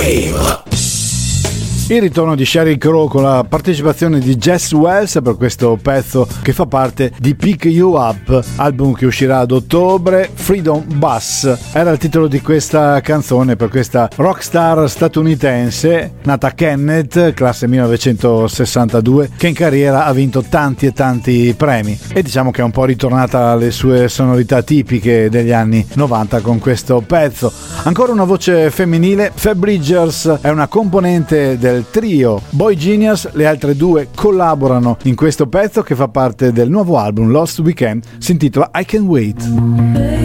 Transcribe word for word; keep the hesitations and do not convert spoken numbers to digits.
Game. Il ritorno di Sheryl Crow con la partecipazione di Jess Wells per questo pezzo che fa parte di Pick You Up, album che uscirà ad ottobre. Freedom Bus era il titolo di questa canzone per questa rockstar statunitense nata a Kennett, classe millenovecentosessantadue, che in carriera ha vinto tanti e tanti premi e diciamo che è un po' ritornata alle sue sonorità tipiche degli anni novanta con questo pezzo. Ancora una voce femminile, Fab Bridgers è una componente del trio Boy Genius, le altre due collaborano in questo pezzo che fa parte del nuovo album Lost Weekend, si intitola I Can Wait.